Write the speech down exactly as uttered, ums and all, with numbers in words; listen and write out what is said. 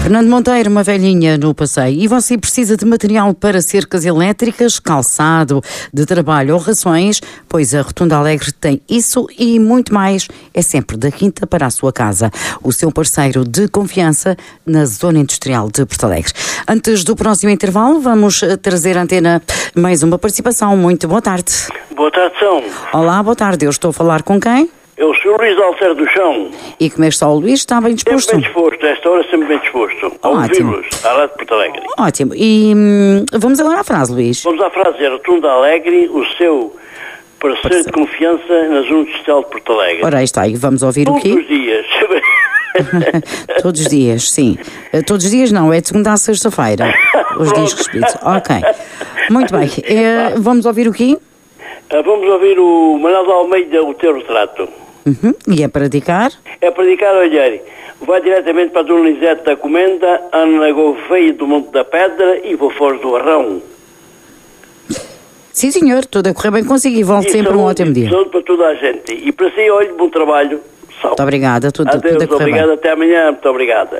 Fernando Monteiro, uma velhinha no passeio. E você precisa de material para cercas elétricas, calçado de trabalho ou rações? Pois a Rotunda Alegre tem isso e muito mais. É sempre da quinta para a sua casa. O seu parceiro de confiança na Zona Industrial de Porto Alegre. Antes do próximo intervalo, vamos trazer à antena mais uma participação. Muito boa tarde. Boa tarde, São. Olá, boa tarde. Eu estou a falar com quem? Eu sou o Luís de Alter do Chão. E como é que está o Luís? Está bem disposto? Sempre bem disposto, esta hora sempre bem disposto. Ao ouvi-los, à Rádio Porto Alegre. Ótimo. E hum, vamos agora à frase, Luís. Vamos à frase. Rotunda Alegre, o seu parceiro Parceiro. de confiança na Zona Industrial de Porto Alegre. Ora, aí está. E vamos ouvir Todos o quê? os dias. Todos os dias, sim. Eh, Todos os dias não, é de segunda a sexta-feira. Os dias respidos. Ok. Muito bem. Eh, vamos ouvir o quê? Ah, Vamos ouvir o Manuel de Almeida, o teu retrato. Uhum. E é para dedicar? É para dedicar, olha, vai diretamente para a Dona Lisete da Comenda, Ana Gouveia do Monte da Pedra e vou fora do Arrão. Sim, senhor. Tudo a correr bem consigo e volte E sempre um saúde, ótimo dia. saúde para toda a gente. E para si, olha, bom trabalho. Salve. Muito obrigada. Tudo, tudo Adeus, a correr bem. obrigado, até amanhã, muito obrigada.